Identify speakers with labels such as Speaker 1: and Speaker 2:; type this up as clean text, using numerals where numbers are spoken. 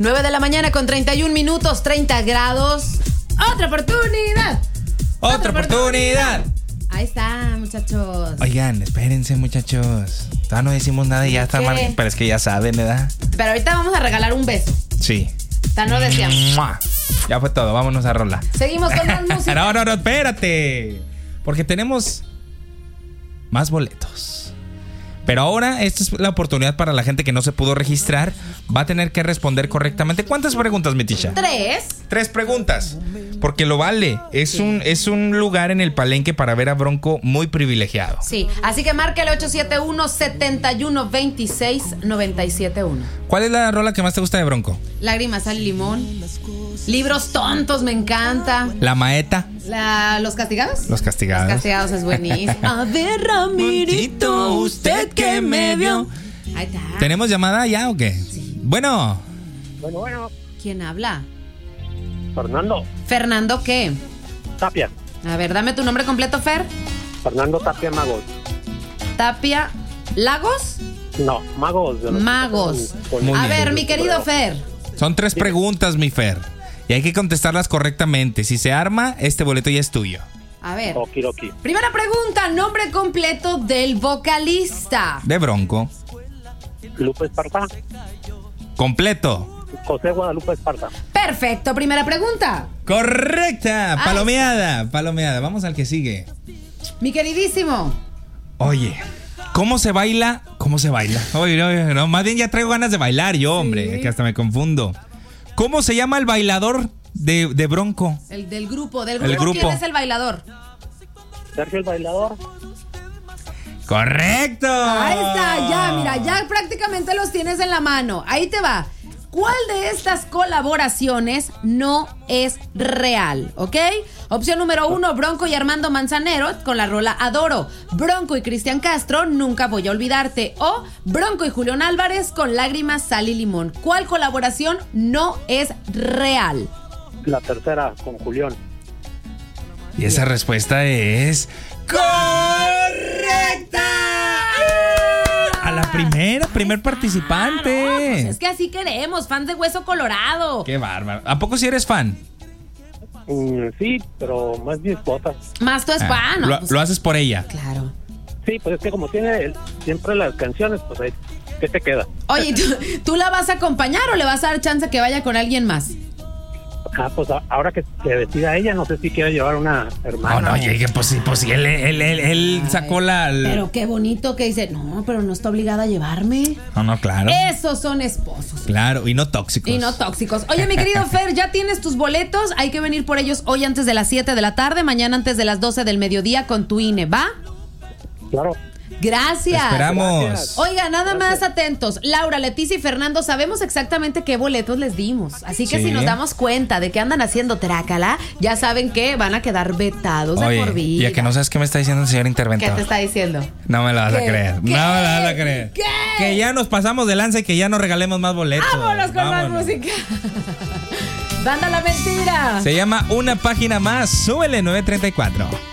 Speaker 1: 9 de la mañana con 31 minutos, 30 grados. ¡Otra oportunidad!
Speaker 2: ¡Otra oportunidad!
Speaker 1: Ahí está, muchachos.
Speaker 2: Oigan, espérense, muchachos. Todavía no decimos nada y ya está mal. Pero es que ya saben, ¿verdad?
Speaker 1: Pero ahorita vamos a regalar un beso.
Speaker 2: Sí.
Speaker 1: Tan no deseamos.
Speaker 2: Ya fue todo, vámonos a rola.
Speaker 1: Seguimos con más música.
Speaker 2: No, espérate. Porque tenemos más boletos. Pero ahora esta es la oportunidad para la gente que no se pudo registrar. Va a tener que responder correctamente. ¿Cuántas preguntas, mi Tisha?
Speaker 1: 3
Speaker 2: preguntas. Porque lo vale. Es un lugar en el Palenque para ver a Bronco muy privilegiado.
Speaker 1: Sí, así que marca el 871-7126-971.
Speaker 2: ¿Cuál es la rola que más te gusta de Bronco?
Speaker 1: Lágrimas, sal y limón. Libros tontos, me encanta.
Speaker 2: La Maeta.
Speaker 1: ¿Los castigados?
Speaker 2: Los castigados.
Speaker 1: Los castigados es buenísimo. A ver, Ramirito, usted que me vio. Ahí está.
Speaker 2: ¿Tenemos llamada ya o qué?
Speaker 1: Sí.
Speaker 2: Bueno.
Speaker 1: ¿Quién habla?
Speaker 3: Fernando.
Speaker 1: ¿Fernando qué?
Speaker 3: Tapia.
Speaker 1: A ver, dame tu nombre completo, Fer.
Speaker 3: Fernando Tapia Magos.
Speaker 1: Tapia. ¿Lagos?
Speaker 3: No, Magos.
Speaker 1: Magos. A ver, mi querido Fer.
Speaker 2: Son 3 preguntas, mi Fer. Y hay que contestarlas correctamente. Si se arma, este boleto ya es tuyo.
Speaker 1: A ver.
Speaker 3: Okidoki.
Speaker 1: Primera pregunta, nombre completo del vocalista.
Speaker 2: De Bronco.
Speaker 3: Lupe Esparta.
Speaker 2: Completo.
Speaker 3: José Guadalupe Esparta.
Speaker 1: Perfecto, primera pregunta.
Speaker 2: Correcta. Palomeada. Vamos al que sigue.
Speaker 1: Mi queridísimo.
Speaker 2: Oye, ¿cómo se baila? Oye, no, más bien ya traigo ganas de bailar yo, hombre.
Speaker 1: Sí.
Speaker 2: Que hasta me confundo. ¿Cómo se llama el bailador de Bronco?
Speaker 1: El del grupo. ¿Del
Speaker 2: El
Speaker 1: grupo
Speaker 2: grupo.
Speaker 1: quién es el bailador?
Speaker 3: Sergio el Bailador.
Speaker 2: ¡Correcto!
Speaker 1: Ahí está, ya, mira, ya prácticamente los tienes en la mano. Ahí te va. ¿Cuál de estas colaboraciones no es real? ¿Ok? Opción número 1, Bronco y Armando Manzanero con la rola Adoro. Bronco y Cristian Castro, Nunca voy a olvidarte. O Bronco y Julián Álvarez con Lágrimas, sal y limón. ¿Cuál colaboración no es real?
Speaker 3: La tercera, con Julián.
Speaker 2: Y esa respuesta es... ¡correcta! A la primer participante.
Speaker 1: No, pues es que así queremos, fan de Hueso Colorado.
Speaker 2: Qué bárbaro. ¿A poco sí eres fan?
Speaker 3: Sí, pero más mi esposa.
Speaker 1: Más tu fan, ¿no?
Speaker 2: Lo haces por ella.
Speaker 1: Claro.
Speaker 3: Sí, pues es que como tiene siempre las canciones, pues ahí, ¿qué te queda?
Speaker 1: Oye, ¿tú la vas a acompañar o le vas a dar chance que vaya con alguien más?
Speaker 3: Pues ahora que se decida ella, no sé si quiere llevar una hermana.
Speaker 2: No, oye, pues sí, él sacó la...
Speaker 1: Pero qué bonito que dice, no, pero no está obligada a llevarme.
Speaker 2: No, claro.
Speaker 1: Esos son esposos.
Speaker 2: Claro, y no tóxicos.
Speaker 1: Oye, mi querido Fer, ya tienes tus boletos. Hay que venir por ellos hoy antes de las 7 de la tarde, mañana antes de las 12 del mediodía con tu INE, ¿va?
Speaker 3: Claro.
Speaker 1: Gracias.
Speaker 2: Te esperamos.
Speaker 3: Gracias.
Speaker 1: Oiga, nada más atentos. Laura, Leticia y Fernando, sabemos exactamente qué boletos les dimos. Así que
Speaker 2: Sí.
Speaker 1: si nos damos cuenta de que andan haciendo trácala, ya saben que van a quedar vetados de por vida.
Speaker 2: Y a que no sabes qué me está diciendo el señor interventor.
Speaker 1: ¿Qué te está diciendo?
Speaker 2: No me lo vas a
Speaker 1: ¿Qué?
Speaker 2: creer.
Speaker 1: ¿Qué?
Speaker 2: No me lo vas a creer.
Speaker 1: ¿Qué?
Speaker 2: Que ya nos pasamos de lanza y que ya no regalemos más boletos.
Speaker 1: ¡Vámonos con más música! ¡Banda La Mentira!
Speaker 2: Se llama Una Página Más. Súbele 934.